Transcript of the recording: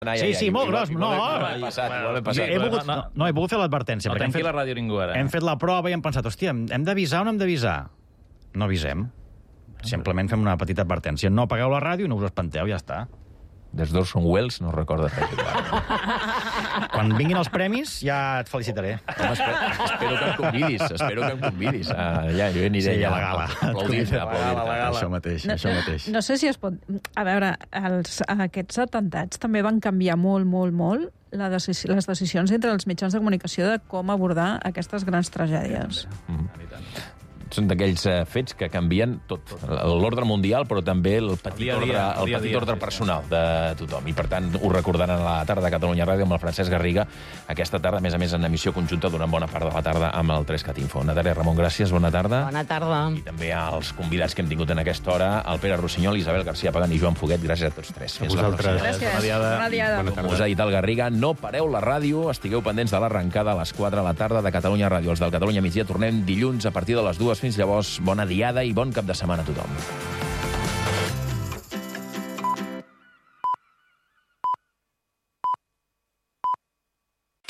Sí, molt gros. No, No, he volgut fer l'advertència. No tanqui la ràdio ningú ara. Hem fet la prova i hem pensat, hòstia, hem d'avisar o no hem d'avisar? No avisem. Simplement fem una petita advertència. No apagueu la ràdio i no us espanteu, ja està. Des d'Orson Welles no recorda res. Quan vinguin els premis ja et felicitaré. Home, espero que em convidis. Jo aniré Sí, a la gala. Això mateix. No sé si es pot... A veure, aquests atemptats també van canviar molt les decisions entre els mitjans de comunicació de com abordar aquestes grans tragèdies. Són d'aquells fets que canvien tot, l'ordre mundial, però també el petit ordre personal de tothom. I, per tant, ho recordaran a la tarda de Catalunya Ràdio amb el Francesc Garriga aquesta tarda, a més en emissió conjunta durant bona part de la tarda amb el 3CAT Info. Natàlia Ramon, gràcies, bona tarda. Bona tarda. I també als convidats que hem tingut en aquesta hora, el Pere Rossinyol, Isabel García Pagán i Joan Foguet. Gràcies a tots tres. A vosaltres. Gràcies. Bona diada. Com us ha dit el Garriga, no pareu la ràdio, estigueu pendents de l'arrencada a les 4 de la tarda de Catalunya Ràdio. Els del Catalunya Migdia tornem dilluns a partir de les 2. Fins llavors, bona diada i bon cap de setmana a tothom.